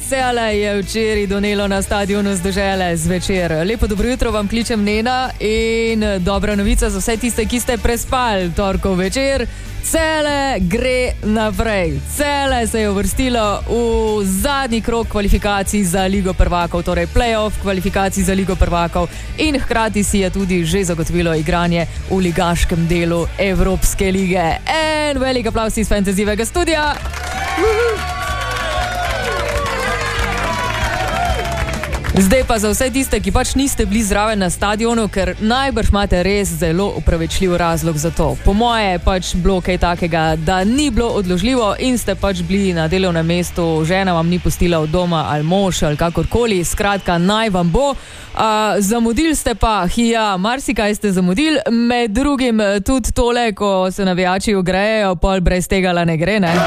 Cele je včeraj donelo na stadionu z Dežele zvečer. Lepo dobro jutro vam kličem Nena in dobra novica za vse tiste, ki ste prespali torkov večer. Cele gre naprej. Cele se je uvrstilo v zadnji krog kvalifikacij za Ligo prvakov, torej play-off kvalifikacij za Ligo prvakov in hkrati si je tudi že zagotovilo igranje v ligaškem delu Evropske lige. En velik aplavz iz Fantasyjevega studia. Zdaj pa za vse tiste, ki pač niste bili zraven na stadionu, ker najbrž imate res zelo upravičljiv razlog za to. Po moje je pač bilo kaj takega, da ni bilo odložljivo in ste pač bili na delovnem mestu, žena vam ni pustila od doma ali mož ali kakorkoli, skratka naj vam bo. Zamudili ste pa, marsikaj ste zamudili, med drugim tudi tole, ko se navijači ogrejejo, pol brez tega ne gre, ne?